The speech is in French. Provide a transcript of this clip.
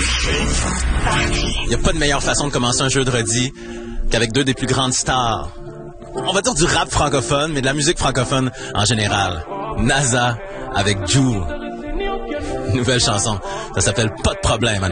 Il n'y a pas de meilleure façon de commencer un jeudi qu'avec deux des plus grandes stars. On va dire du rap francophone, mais de la musique francophone en général. NASA avec Jul. Nouvelle chanson. Ça s'appelle Pas de problème.